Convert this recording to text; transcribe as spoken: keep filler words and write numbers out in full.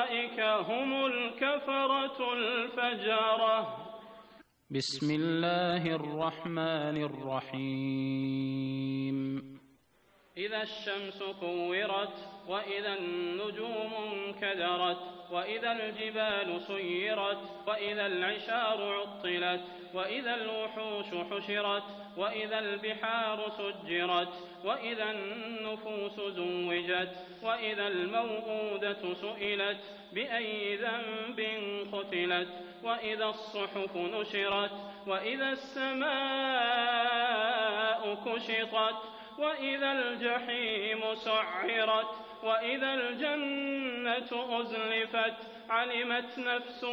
أولئك هم الكفرة الفجرة. بسم الله الرحمن الرحيم. إذا الشمس كورت وإذا النجوم انكدرت وإذا الجبال سيرت وإذا العشار عطلت وإذا الوحوش حشرت وإذا البحار سجرت وإذا النفوس زوجت وإذا الموءودة سئلت بأي ذنب قتلت وإذا الصحف نشرت وإذا السماء كشطت وإذا الجحيم سعرت وإذا الجنة أزلفت علمت نفس